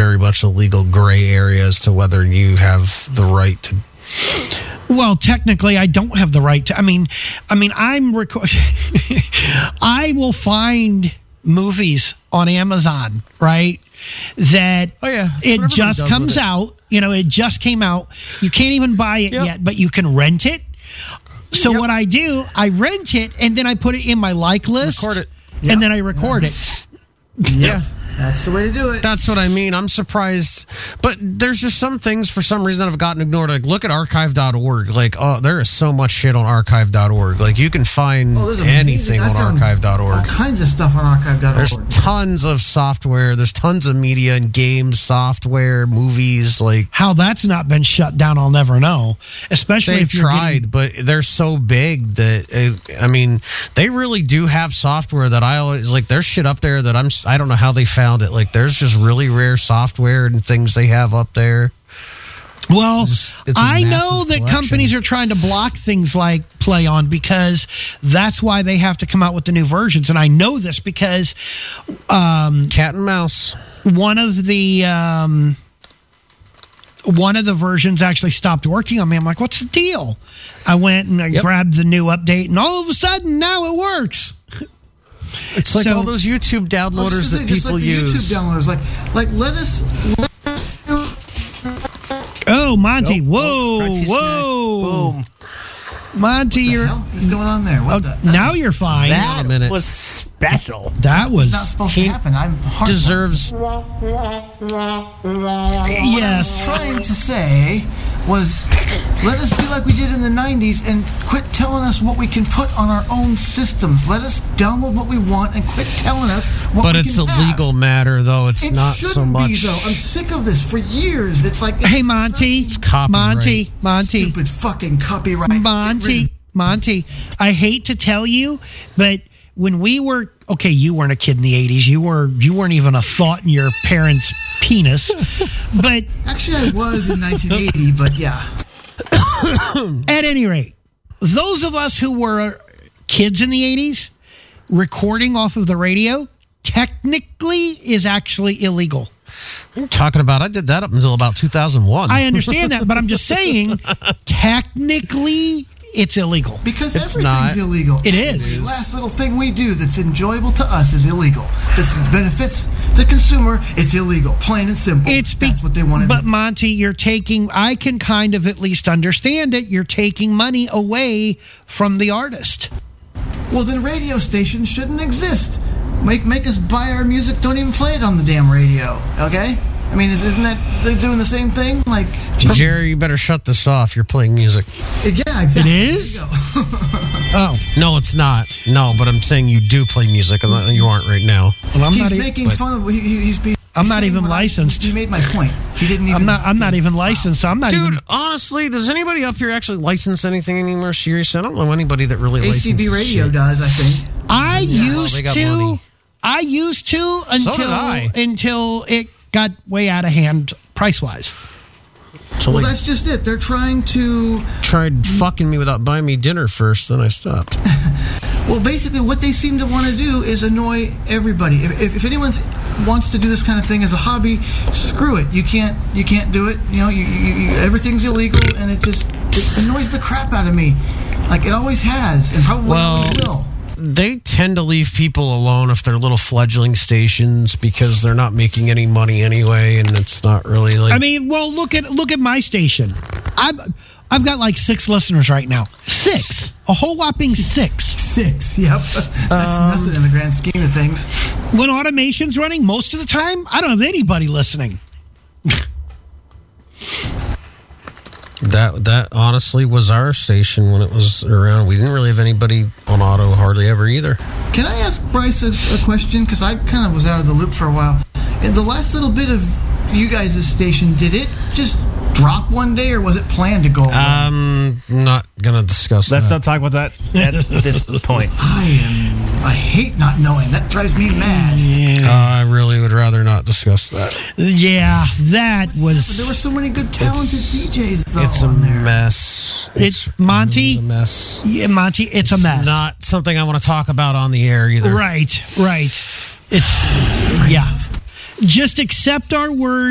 very much a legal gray area as to whether you have the right to. Well, technically, I don't have the right to. I mean, I'm I will find movies on Amazon, right? That it just comes out. It just came out. You can't even buy it yet, but you can rent it. So what I do, I rent it and then I put it in my like list. Record it. And then I record it. Yeah. That's the way to do it. That's what I mean. I'm surprised. But there's just some things for some reason that have gotten ignored. Like, look at archive.org. Like, there is so much shit on archive.org. Like, you can find anything on archive.org. All kinds of stuff on archive.org. There's tons of software. There's tons of media and games, software, movies. Like, how that's not been shut down, I'll never know. Especially they've if you're tried, but they're so big that they really do have software that I always like. There's shit up there that I don't know how they found it. Like, there's just really rare software and things they have up there. Well, it's I know that collection. companies are trying to block things like Play On because that's why they have to come out with the new versions. And I know this because cat and mouse. One of the versions actually stopped working on me. I'm like, what's the deal? I went and I grabbed the new update, and all of a sudden now it works. It's like all those YouTube downloaders that people use. YouTube downloaders, like let us. Oh, Monty! Whoa! Boom! Monty, What the hell is going on there? Now you're fine. That was special. That was not supposed to happen. I'm deserves. Yes. What I'm trying to say was, let us be like we did in the 90s and quit telling us what we can put on our own systems. Let us download what we want and quit telling us what But we it's can a have. legal matter, though. It's It not shouldn't so much. be, though. I'm sick of this for years. It's like, hey, Monty. It's copyright. Monty. Stupid fucking copyright. Monty. I hate to tell you, but when we were you weren't a kid in the 80s. You weren't even a thought in your parents' penis. But actually, I was in 1980. But yeah. At any rate, those of us who were kids in the 80s, recording off of the radio technically is actually illegal. What are you talking about? I did that up until about 2001. I understand that, but I'm just saying, technically, it's illegal. Because It's everything's not. illegal. It is. The last little thing we do that's enjoyable to us is illegal. That benefits the consumer, it's illegal. Plain and simple. That's what they want to do. But Monty, I can kind of at least understand it. You're taking money away from the artist. Well, then radio stations shouldn't exist. Make us buy our music, don't even play it on the damn radio, okay? I mean, isn't that they're doing the same thing? Like, Jerry, you better shut this off. You're playing music. Yeah, exactly. It is? Oh. No, it's not. No, but I'm saying you do play music, and you aren't right now. Well, He's making fun of... I'm not even licensed. He made my point. He didn't even... I'm not even licensed. So I'm not Dude, even... honestly, does anybody up here actually license anything anymore? Seriously, I don't know anybody that really licenses ACB Radio shit. does, I think. I they used to So did I. until it got way out of hand price-wise. Well, that's just it. They're trying to... Tried fucking me without buying me dinner first, then I stopped. Well, basically, what they seem to want to do is annoy everybody. If anyone wants to do this kind of thing as a hobby, screw it. You can't do it. You know, everything's illegal, and it annoys the crap out of me. Like it always has, and probably always will. They tend to leave people alone if they're little fledgling stations because they're not making any money anyway, and it's not really like. I mean, well, look at my station. I've got like 6 listeners right now. 6, a whole whopping 6. 6, yep. That's nothing in the grand scheme of things. When automation's running, most of the time, I don't have anybody listening. That honestly was our station when it was around. We didn't really have anybody on auto hardly ever either. Can I ask Bryce a question? Because I kind of was out of the loop for a while. In the last little bit of you guys' station, did it just drop one day, or was it planned to go away? Not gonna discuss Let's that. not talk about that at this point. I hate not knowing. That drives me mad. I really would rather not discuss that. Yeah, that was. But there were so many good, talented DJs, though. It's a on there. mess. It's Monty. It's a mess. Yeah, Monty, it's a mess. Not something I want to talk about on the air either. Right. It's yeah. Just accept our word.